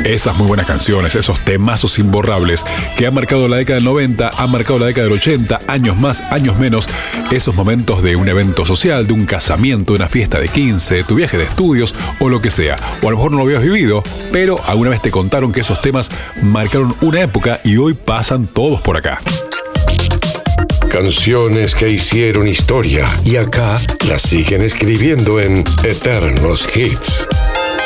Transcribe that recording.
Esas muy buenas canciones, esos temazos imborrables que han marcado la década del 90, han marcado la década del 80, años más, años menos, esos momentos de un evento social, de un casamiento, de una fiesta de 15, de tu viaje de estudios o lo que sea. O a lo mejor no lo habías vivido, pero alguna vez te contaron que esos temas marcaron una época y hoy pasan todos por acá. Canciones que hicieron historia y acá las siguen escribiendo en Eternos Hits.